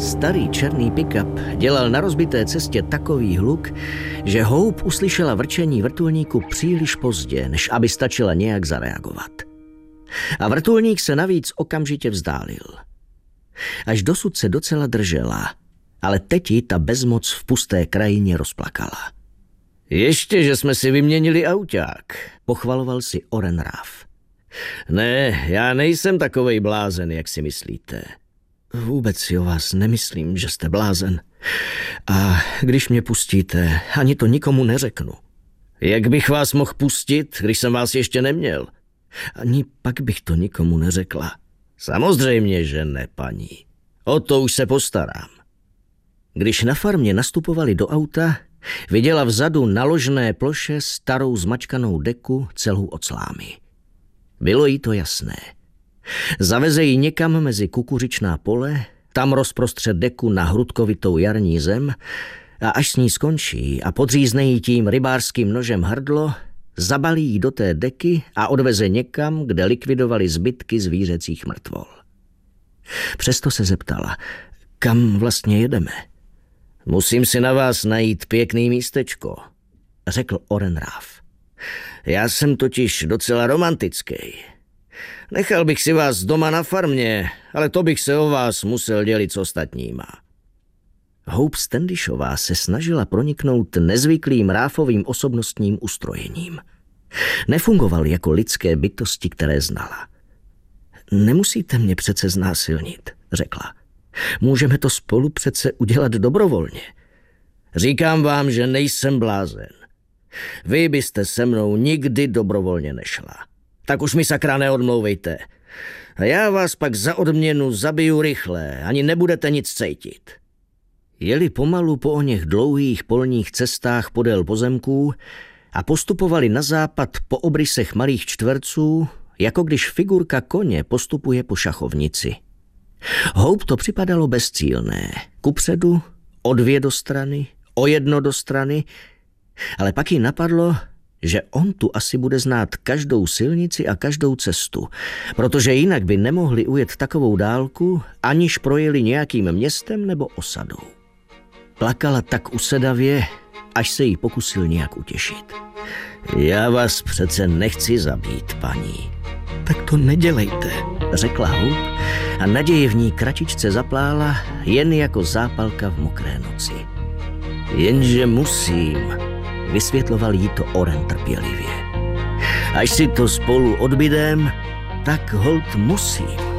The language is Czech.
Starý černý pick-up dělal na rozbité cestě takový hluk, že Hope uslyšela vrčení vrtulníku příliš pozdě, než aby stačila nějak zareagovat. A vrtulník se navíc okamžitě vzdálil. Až dosud se docela držela, ale teď ji ta bezmoc v pusté krajině rozplakala. Ještě, že jsme si vyměnili auták, pochvaloval si Oren Raff. Ne, já nejsem takovej blázen, jak si myslíte. Vůbec si o vás nemyslím, že jste blázen. A když mě pustíte, ani to nikomu neřeknu. Jak bych vás mohl pustit, když jsem vás ještě neměl? Ani pak bych to nikomu neřekla. Samozřejmě, že ne, paní. O to už se postarám. Když na farmě nastupovali do auta, viděla vzadu na ložné ploše starou zmačkanou deku celou od slámy. Bylo jí to jasné. Zaveze ji někam mezi kukuřičná pole, tam rozprostřed deku na hrudkovitou jarní zem a až s ní skončí a podřízne jí tím rybářským nožem hrdlo, zabalí ji do té deky a odveze někam, kde likvidovali zbytky zvířecích mrtvol. Přesto se zeptala, kam vlastně jedeme. Musím si na vás najít pěkný místečko, řekl Oren Raff. Já jsem totiž docela romantický. Nechal bych si vás doma na farmě, ale to bych se o vás musel dělit s ostatníma. Hope Standishová se snažila proniknout nezvyklým Raffovým osobnostním ustrojením. Nefungoval jako lidské bytosti, které znala. Nemusíte mě přece znásilnit, řekla. Můžeme to spolu přece udělat dobrovolně. Říkám vám, že nejsem blázen. Vy byste se mnou nikdy dobrovolně nešla. Tak už mi sakra neodmlouvejte. A já vás pak za odměnu zabiju rychle, ani nebudete nic cítit. Jeli pomalu po oněch dlouhých polních cestách podél pozemků a postupovali na západ po obrysech malých čtverců, jako když figurka koně postupuje po šachovnici. Hope to připadalo bezcílné. Kupředu, o 2 do strany, o 1 do strany, ale pak jí napadlo, že on tu asi bude znát každou silnici a každou cestu, protože jinak by nemohli ujet takovou dálku, aniž projeli nějakým městem nebo osadou. Plakala tak usedavě, až se jí pokusil nějak utěšit. Já vás přece nechci zabít, paní. Tak to nedělejte, řekla Hope a naděje v ní kratičce zaplála jen jako zápalka v mokré noci. Jenže musím, vysvětloval jí to Oren trpělivě. Až si to spolu odbydem, tak holt musím.